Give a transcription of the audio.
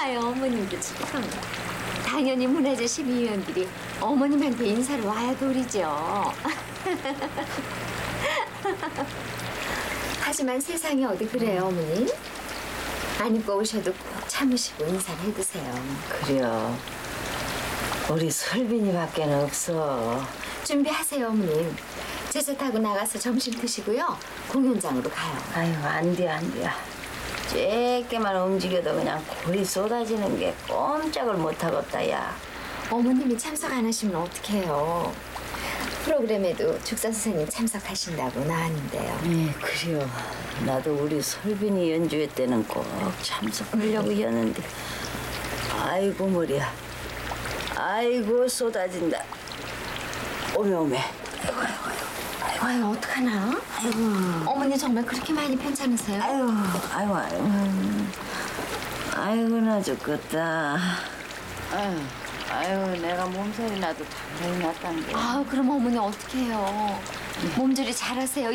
아유, 어머님도 참. 당연히 문화재 심의위원들이 어머님한테 인사를 와야 도리죠. 하지만 세상이 어디 그래요, 어머님? 안 입고 오셔도 꼭 참으시고 인사를 해두세요. 그래요. 우리 설빈이밖에 없어. 준비하세요, 어머님. 제차 타고 나가서 점심 드시고요. 공연장으로 가요. 아유, 안 돼, 안 돼. 쬐게만 움직여도 그냥 골이 쏟아지는 게 꼼짝을 못 하겠다, 야. 어머님이 참석 안 하시면 어떡해요. 프로그램에도 죽사 선생님 참석하신다고 나왔는데요. 네, 그래요. 나도 우리 설빈이 연주회 때는 꼭 참석하려고 했는데. 아이고, 머리야. 아이고, 쏟아진다. 오메, 오메. 아유, 어떡하나? 아이고. 어머니 정말 그렇게 많이 편찮으세요? 아이고, 아이고, 아이고. 아이고, 나 죽겠다. 아이고, 내가 몸살이 나도 당연히 났단 게. 아, 그럼 어머니 어떡해요? 몸조리 잘하세요.